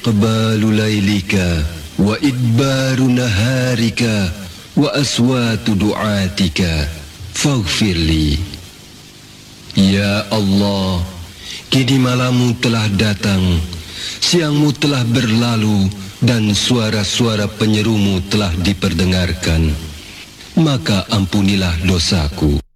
Iqbalu laylika wa idbaru naharika wa aswatu du'atika faghfirli. Ya Allah, kini malammu telah datang, siangmu telah berlalu, dan suara-suara penyerumu telah diperdengarkan. Maka ampunilah dosaku.